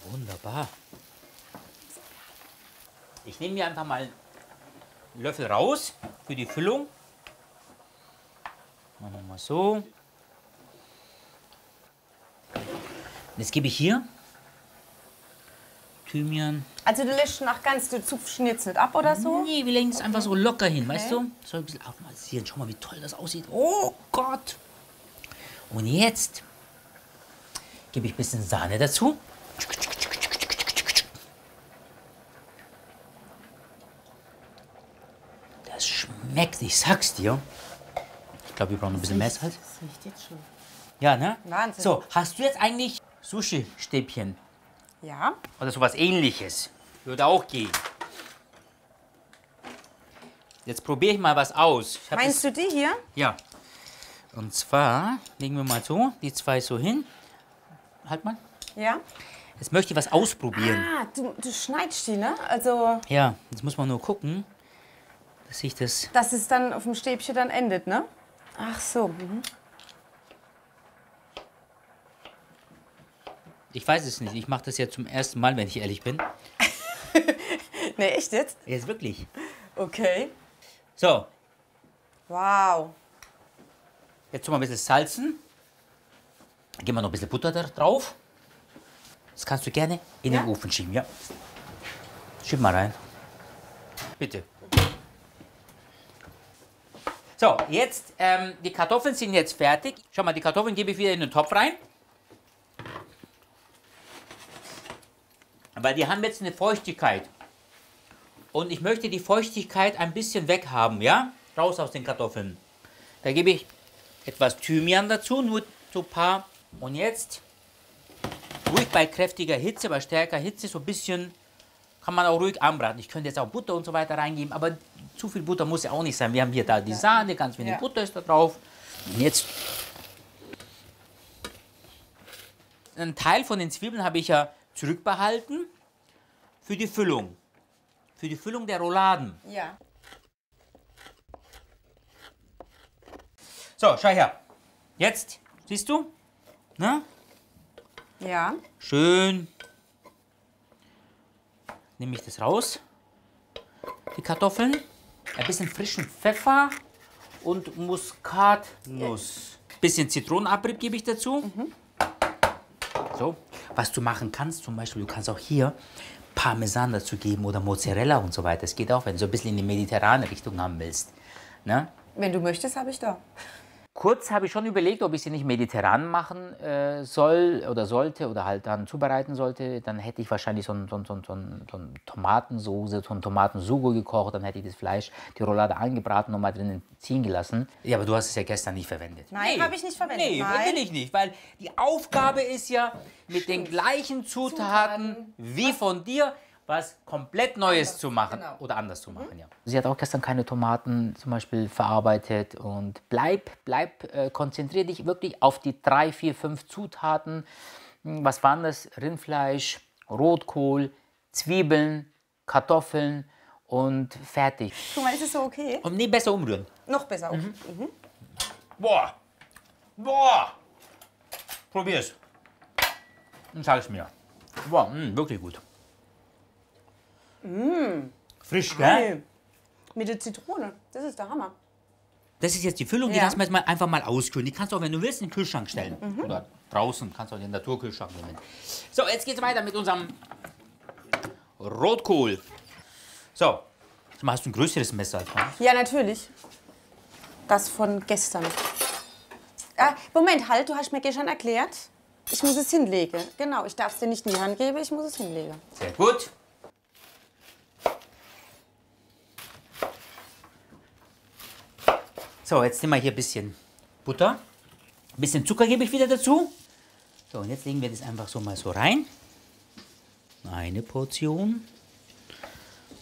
Wunderbar. Ich nehme mir einfach mal einen Löffel raus für die Füllung. Machen wir mal so. Und jetzt gebe ich hier Thymian. Also du lässt nach ganz, du zupfst jetzt nicht ab oder so? Nee, wir legen es einfach so locker hin, weißt du? So ein bisschen aromatisieren. Schau mal, wie toll das aussieht. Oh Gott! Und jetzt gebe ich ein bisschen Sahne dazu. Das schmeckt, ich sag's dir. Ich glaube, wir brauchen ein bisschen mehr Salz. Das riecht jetzt schon. Ja, ne? Wahnsinn. So, hast du jetzt eigentlich Sushi-Stäbchen Ja. oder sowas Ähnliches? Würde auch gehen. Jetzt probiere ich mal was aus. Meinst du die hier? Ja. Und zwar legen wir mal so, die zwei so hin. Halt mal. Ja. Jetzt möchte ich was ausprobieren. Ah, du schneidest die, ne? Also, Ja, jetzt muss man nur gucken, dass ich das... dass es dann auf dem Stäbchen dann endet, ne? Ach so. Mhm. Ich weiß es nicht. Ich mache das ja zum ersten Mal, wenn ich ehrlich bin. Ne, echt jetzt? Jetzt wirklich. Okay. So, Wow. jetzt tun wir ein bisschen salzen. Dann geben wir noch ein bisschen Butter da drauf. Das kannst du gerne in den Ofen schieben, ja. Schieb mal rein. Bitte. So, jetzt, die Kartoffeln sind jetzt fertig. Schau mal, die Kartoffeln gebe ich wieder in den Topf rein. Weil die haben jetzt eine Feuchtigkeit. Und ich möchte die Feuchtigkeit ein bisschen weghaben, ja? Raus aus den Kartoffeln. Da gebe ich etwas Thymian dazu, nur so ein paar. Und jetzt ruhig bei kräftiger Hitze, bei stärker Hitze, so ein bisschen kann man auch ruhig anbraten. Ich könnte jetzt auch Butter und so weiter reingeben, aber zu viel Butter muss ja auch nicht sein. Wir haben hier da die Sahne, ganz wenig Butter ist da drauf. Und jetzt einen Teil von den Zwiebeln habe ich ja zurückbehalten für die Füllung. Für die Füllung der Rouladen. Ja. So, schau her. Jetzt, siehst du? Na? Ja. Schön. Nehme ich das raus. Die Kartoffeln. Ein bisschen frischen Pfeffer und Muskatnuss. Bisschen Zitronenabrieb gebe ich dazu. So, was du machen kannst, zum Beispiel, du kannst auch hier Parmesan dazu geben oder Mozzarella und so weiter. Das geht auch, wenn du so ein bisschen in die mediterrane Richtung haben willst. Ne? Wenn du möchtest, habe ich da. Kurz habe ich schon überlegt, ob ich sie nicht mediterran machen soll oder sollte oder halt dann zubereiten sollte. Dann hätte ich wahrscheinlich so eine Tomatensoße, so ein Tomatensugo gekocht. Dann hätte ich das Fleisch, die Roulade angebraten und mal drinnen ziehen gelassen. Ja, aber du hast es ja gestern nicht verwendet. Nein, habe ich nicht verwendet. Nee, will ich nicht, weil die Aufgabe ist ja, mit den gleichen Zutaten wie von dir was komplett Neues zu machen oder anders zu machen. Ja. Sie hat auch gestern keine Tomaten zum Beispiel verarbeitet und bleib konzentrier dich wirklich auf die 3, 4, 5 Zutaten. Was waren das? Rindfleisch, Rotkohl, Zwiebeln, Kartoffeln und fertig. Guck mal, ist es so okay? Und nee, besser umrühren. Noch besser. Boah! Boah! Probier's. Dann sag's mir. Boah, wirklich gut. Frisch, gell? Hey. Mit der Zitrone. Das ist der Hammer. Das ist jetzt die Füllung, die Ja. lassen wir jetzt mal einfach mal auskühlen. Die kannst du auch, wenn du willst, in den Kühlschrank stellen. Oder draußen, kannst du auch den Naturkühlschrank nehmen. So, jetzt geht's weiter mit unserem Rotkohl. So, jetzt hast du ein größeres Messer als meins. Ja, natürlich. Das von gestern. Ah, Moment, halt, du hast mir gestern erklärt, ich muss es hinlegen. Genau, ich darf es dir nicht in die Hand geben, ich muss es hinlegen. Sehr gut. So, jetzt nehmen wir hier ein bisschen Butter. Ein bisschen Zucker gebe ich wieder dazu. So, und jetzt legen wir das einfach so mal so rein. Eine Portion.